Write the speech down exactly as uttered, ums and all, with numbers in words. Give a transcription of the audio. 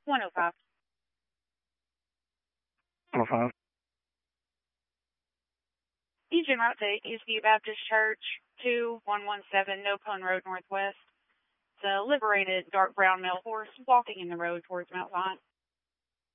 one oh five. one oh five. Eugene Route to Eastview Baptist Church, two one one seven No Pun Road Northwest. It's a liberated dark brown male horse walking in the road towards Mount Zion.